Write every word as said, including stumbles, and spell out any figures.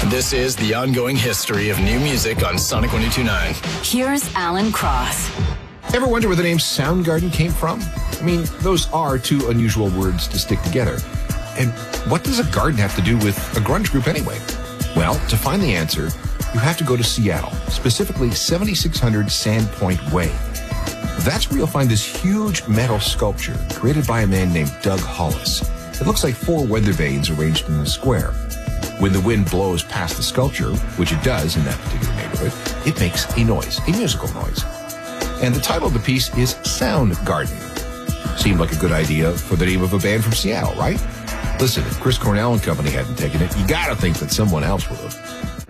This is the ongoing history of new music on Sonic one oh two point nine. Here's Alan Cross. Ever wonder where the name Soundgarden came from? I mean, those are two unusual words to stick together. And what does a garden have to do with a grunge group anyway? Well, to find the answer, you have to go to Seattle, specifically seventy-six hundred Sandpoint Way. That's where you'll find this huge metal sculpture created by a man named Doug Hollis. It looks like four weather vanes arranged in a square. When the wind blows past the sculpture, which it does in that particular neighborhood, it makes a noise, a musical noise. And the title of the piece is Soundgarden. Seemed like a good idea for the name of a band from Seattle, right? Listen, if Chris Cornell and company hadn't taken it, you gotta think that someone else would have.